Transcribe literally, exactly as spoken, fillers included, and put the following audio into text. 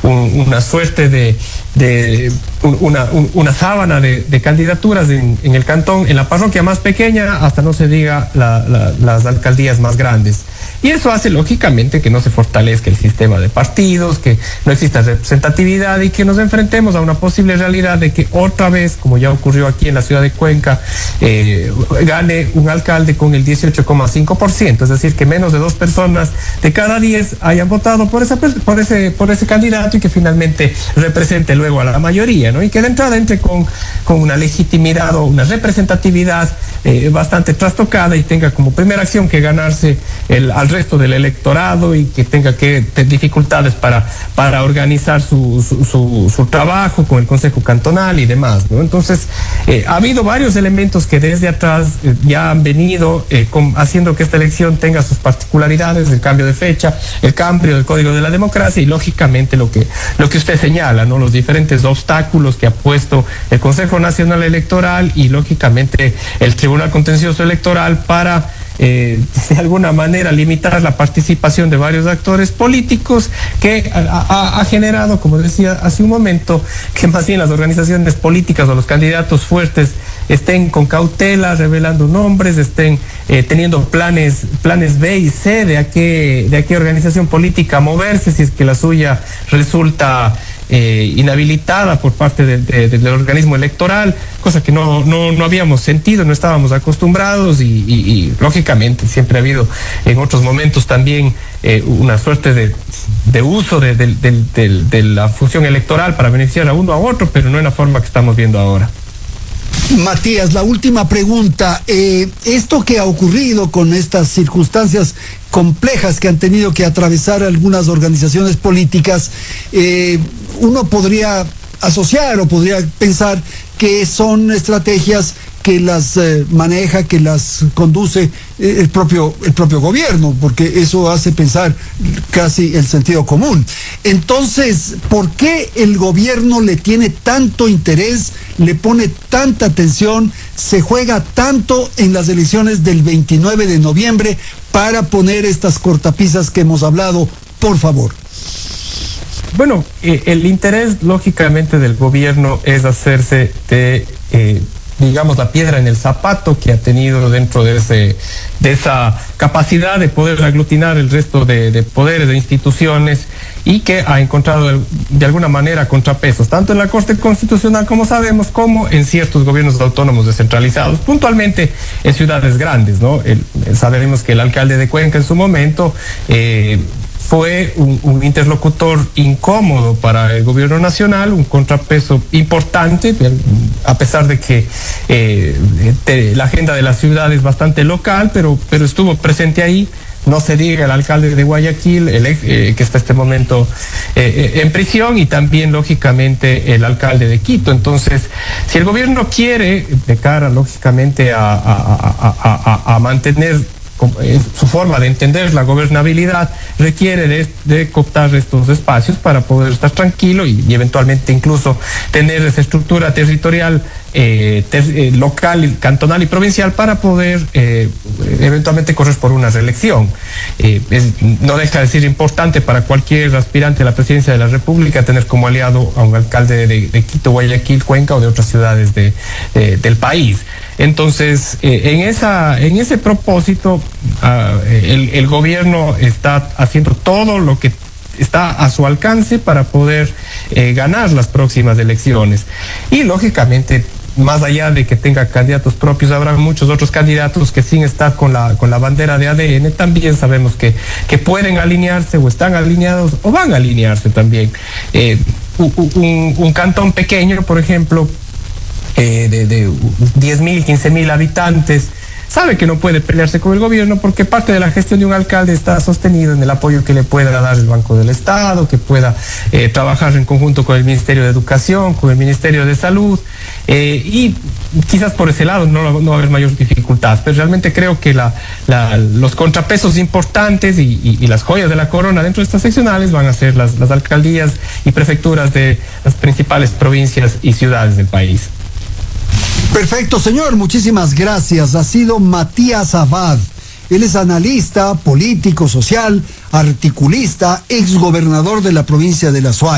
un, una suerte de, de una, un, una sábana de, de candidaturas en, en el cantón, en la parroquia más pequeña, hasta no se diga la, la, las alcaldías más grandes. Y eso hace lógicamente que no se fortalezca el sistema de partidos, que no exista representatividad y que nos enfrentemos a una posible realidad de que otra vez, como ya ocurrió aquí en la ciudad de Cuenca, eh, gane un alcalde con el dieciocho coma cinco por ciento, es decir, que menos de dos personas de cada diez hayan votado por, esa, por, ese, por ese candidato y que finalmente represente luego a la mayoría, ¿no? Y que de entrada entre con, con una legitimidad o una representatividad eh, bastante trastocada y tenga como primera acción que ganarse el al resto del electorado y que tenga que tener dificultades para, para organizar su, su, su, su trabajo con el Consejo Cantonal y demás, ¿no? Entonces, eh, ha habido varios elementos que desde atrás eh, ya han venido eh, con, haciendo que esta elección tenga sus particularidades, el cambio de fecha, el cambio del Código de la Democracia y lógicamente lo que, lo que usted señala, ¿no? Los diferentes obstáculos que ha puesto el Consejo Nacional Electoral y lógicamente el Tribunal Contencioso Electoral para Eh, de alguna manera limitar la participación de varios actores políticos que ha, ha, ha generado, como decía hace un momento, que más bien las organizaciones políticas o los candidatos fuertes estén con cautela revelando nombres, estén eh, teniendo planes planes B y C de a qué, de a qué organización política moverse si es que la suya resulta Eh, inhabilitada por parte de, de, del organismo electoral, cosa que no, no, no habíamos sentido, no estábamos acostumbrados y, y, y lógicamente siempre ha habido en otros momentos también eh, una suerte de, de uso de, de, de, de, de la función electoral para beneficiar a uno a otro, pero no en la forma que estamos viendo ahora. Matías, la última pregunta. Eh, esto que ha ocurrido con estas circunstancias complejas que han tenido que atravesar algunas organizaciones políticas, eh, uno podría asociar o podría pensar que son estrategias que las eh, maneja, que las conduce eh, el propio el propio gobierno, porque eso hace pensar casi el sentido común. Entonces, ¿por qué el gobierno le tiene tanto interés, le pone tanta atención, se juega tanto en las elecciones del veintinueve de noviembre para poner estas cortapisas que hemos hablado? Por favor. Bueno, eh, el interés lógicamente del gobierno es hacerse de eh, digamos, la piedra en el zapato que ha tenido dentro de ese de esa capacidad de poder aglutinar el resto de, de poderes, de instituciones, y que ha encontrado de, de alguna manera contrapesos, tanto en la Corte Constitucional, como sabemos, como en ciertos gobiernos autónomos descentralizados, puntualmente en ciudades grandes, ¿no? El, sabemos que el alcalde de Cuenca en su momento eh, fue un, un interlocutor incómodo para el gobierno nacional, un contrapeso importante, a pesar de que eh, te, la agenda de la ciudad es bastante local, pero, pero estuvo presente ahí. No se diga el alcalde de Guayaquil, el, eh, que está en este momento eh, eh, en prisión, y también, lógicamente, el alcalde de Quito. Entonces, si el gobierno quiere, de cara, lógicamente, a, a, a, a, a mantener su forma de entender la gobernabilidad, requiere de, de cooptar estos espacios para poder estar tranquilo y, y eventualmente incluso tener esa estructura territorial eh, ter, eh, local, cantonal y provincial para poder eh, eventualmente correr por una reelección. Eh, es, no deja de ser importante para cualquier aspirante a la presidencia de la República tener como aliado a un alcalde de, de Quito, Guayaquil, Cuenca o de otras ciudades de, eh, del país. Entonces, eh, en esa, en ese propósito, uh, el, el gobierno está haciendo todo lo que está a su alcance para poder eh, ganar las próximas elecciones. Y lógicamente, más allá de que tenga candidatos propios, habrá muchos otros candidatos que sin estar con la, con la bandera de A D N, también sabemos que, que pueden alinearse o están alineados o van a alinearse también. Eh, un, un, un cantón pequeño, por ejemplo, Eh, de, de diez mil, quince mil habitantes, sabe que no puede pelearse con el gobierno porque parte de la gestión de un alcalde está sostenido en el apoyo que le pueda dar el Banco del Estado, que pueda eh, trabajar en conjunto con el Ministerio de Educación, con el Ministerio de Salud, eh, y quizás por ese lado no, no va a haber mayor dificultad, pero realmente creo que la, la, los contrapesos importantes y, y, y las joyas de la corona dentro de estas seccionales van a ser las, las alcaldías y prefecturas de las principales provincias y ciudades del país. Perfecto, señor, muchísimas gracias. Ha sido Matías Abad. Él es analista, político, social, articulista, exgobernador de la provincia de La Suárez.